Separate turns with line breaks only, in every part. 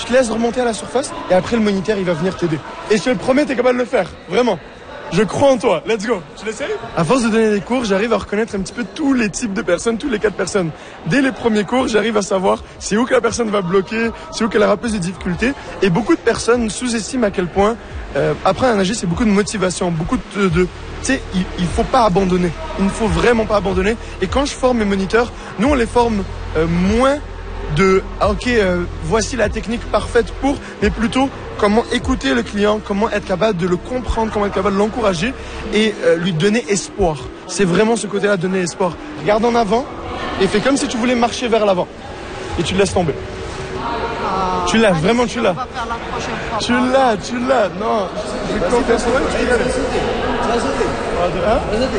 tu te laisses remonter à la surface et après le moniteur il va venir t'aider. Et je te le promets, t'es capable de le faire, vraiment. Je crois en toi, let's go. Tu l'essayes? À force de donner des cours, j'arrive à reconnaître un petit peu tous les types de personnes, tous les cas de personnes. Dès les premiers cours, j'arrive à savoir c'est où que la personne va bloquer, c'est où qu'elle aura plus de difficultés. Et beaucoup de personnes sous-estiment à quel point apprendre à nager, c'est beaucoup de motivation, beaucoup de tu sais, il faut pas abandonner. Il ne faut vraiment pas abandonner. Et quand je forme mes moniteurs, nous on les forme moins de voici la technique parfaite pour, mais plutôt comment écouter le client, comment être capable de le comprendre, comment être capable de l'encourager et lui donner espoir. C'est vraiment ce côté-là, donner espoir. Regarde en avant et fais comme si tu voulais marcher vers l'avant. Et tu le laisses tomber. Tu l'as, vraiment tu l'as. Tu l'as. Non, j'ai confiance en toi, tu l'as. Tu vas sauter. Tu vas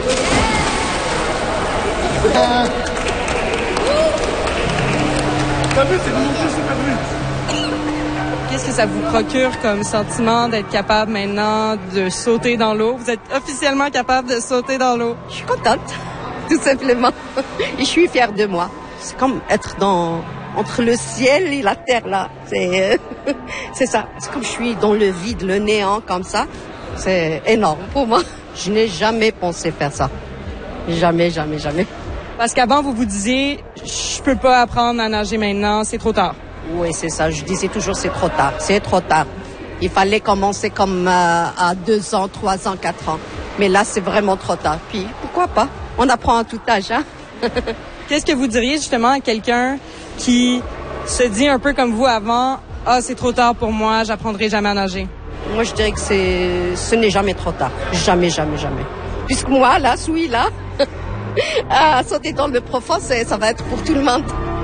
sauter. T'as vu, t'es monté super vite.
Qu'est-ce que ça vous procure comme sentiment d'être capable maintenant de sauter dans l'eau? Vous êtes officiellement capable de sauter dans l'eau.
Je suis contente, tout simplement. Et je suis fière de moi. C'est comme être entre le ciel et la terre, là. C'est ça. C'est comme je suis dans le vide, le néant, comme ça. C'est énorme pour moi. Je n'ai jamais pensé faire ça. Jamais.
Parce qu'avant, vous vous disiez, je peux pas apprendre à nager maintenant, c'est trop tard.
Oui, c'est ça. Je disais toujours, c'est trop tard. Il fallait commencer comme à 2 ans, 3 ans, 4 ans. Mais là, c'est vraiment trop tard. Puis, pourquoi pas? On apprend à tout âge, hein?
Qu'est-ce que vous diriez justement à quelqu'un qui se dit un peu comme vous avant, c'est trop tard pour moi, j'apprendrai jamais à nager?
Moi, je dirais que ce n'est jamais trop tard. Jamais. Puisque moi, là, celui-là, à sauter dans le profond, ça va être pour tout le monde.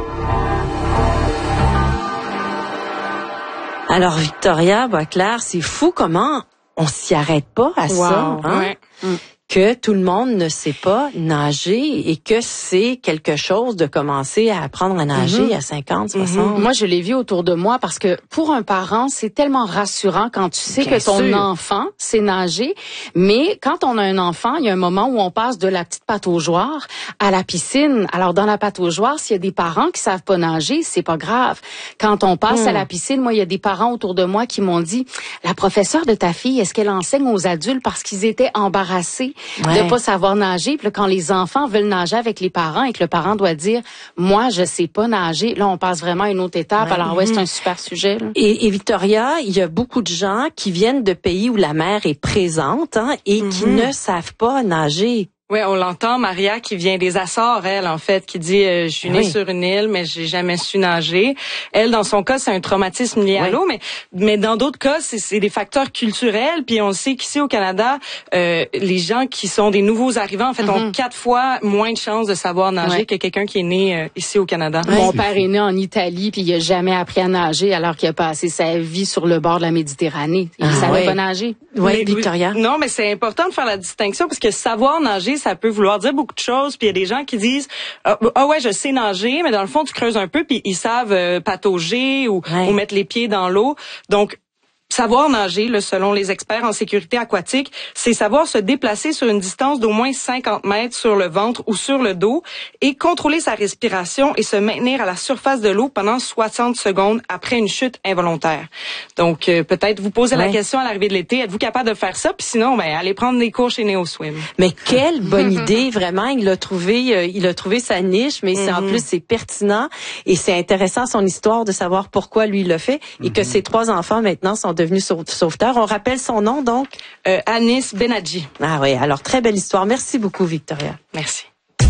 Alors, Victoria Boisclair, c'est fou comment on s'y arrête pas à ça, hein?
Ouais.
Que tout le monde ne sait pas nager et que c'est quelque chose de commencer à apprendre à nager à 50, 60.
Moi, je l'ai vu autour de moi parce que pour un parent, c'est tellement rassurant quand tu sais que ton enfant sait nager. Mais quand on a un enfant, il y a un moment où on passe de la petite pataugeoire à la piscine. Alors, dans la pataugeoire, s'il y a des parents qui savent pas nager, c'est pas grave. Quand on passe à la piscine, moi, il y a des parents autour de moi qui m'ont dit, la professeure de ta fille, est-ce qu'elle enseigne aux adultes parce qu'ils étaient embarrassés de pas savoir nager? Puis là, quand les enfants veulent nager avec les parents et que le parent doit dire, moi, je sais pas nager, là, on passe vraiment à une autre étape. Alors, c'est un super sujet, là.
Et Victoria, il y a beaucoup de gens qui viennent de pays où la mer est présente, hein, et qui ne savent pas nager.
Oui, on l'entend, Maria, qui vient des Açores, elle, en fait, qui dit je suis née sur une île, mais j'ai jamais su nager. Elle, dans son cas, c'est un traumatisme lié à l'eau, mais dans d'autres cas, c'est des facteurs culturels. Puis on sait qu'ici au Canada, les gens qui sont des nouveaux arrivants, en fait, ont 4 fois moins de chances de savoir nager que quelqu'un qui est né ici au Canada.
Mon père est né en Italie, puis il a jamais appris à nager, alors qu'il a passé sa vie sur le bord de la Méditerranée. Il savait pas nager.
Oui, Victoria.
Non, mais c'est important de faire la distinction parce que savoir nager, ça peut vouloir dire beaucoup de choses. Puis il y a des gens qui disent ouais, je sais nager, mais dans le fond tu creuses un peu puis ils savent patauger ou mettre les pieds dans l'eau. Donc savoir nager, là, selon les experts en sécurité aquatique, c'est savoir se déplacer sur une distance d'au moins 50 mètres sur le ventre ou sur le dos et contrôler sa respiration et se maintenir à la surface de l'eau pendant 60 secondes après une chute involontaire. Donc, peut-être vous posez la question à l'arrivée de l'été, êtes-vous capable de faire ça? Puis sinon, allez prendre des cours chez NeoSwim.
Mais quelle bonne idée, vraiment. Il a trouvé sa niche, mais en plus, c'est pertinent et c'est intéressant son histoire de savoir pourquoi lui il l'a fait et que ses 3 enfants maintenant sont devenus sauveteurs. On rappelle son nom, donc?
Anis Benadji.
Ah oui, alors très belle histoire. Merci beaucoup, Victoria.
Merci.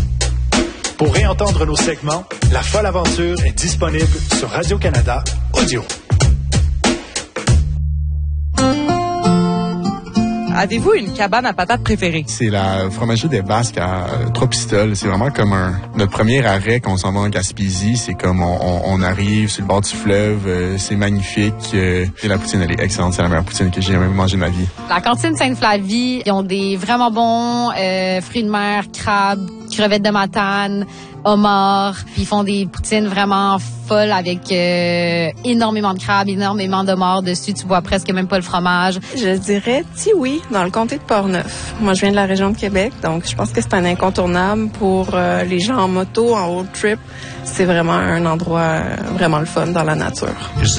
Pour réentendre nos segments, La Folle Aventure est disponible sur Radio-Canada Audio.
Avez-vous une cabane à patates préférée?
C'est la fromagerie des Basques à Trois-Pistoles. C'est vraiment comme notre premier arrêt quand on s'en va en Gaspésie. C'est comme on arrive sur le bord du fleuve. C'est magnifique. Et la poutine, elle est excellente. C'est la meilleure poutine que j'ai jamais mangée de ma vie.
La cantine Sainte-Flavie, ils ont des vraiment bons fruits de mer, crabes, crevettes de Matane, homards. Puis ils font des poutines vraiment folles avec énormément de crabes, énormément d'homards dessus. Tu vois presque même pas le fromage.
Je dirais Tiwi, dans le comté de Portneuf. Moi, je viens de la région de Québec, donc je pense que c'est un incontournable pour les gens en moto, en road trip. C'est vraiment un endroit vraiment le fun dans la nature.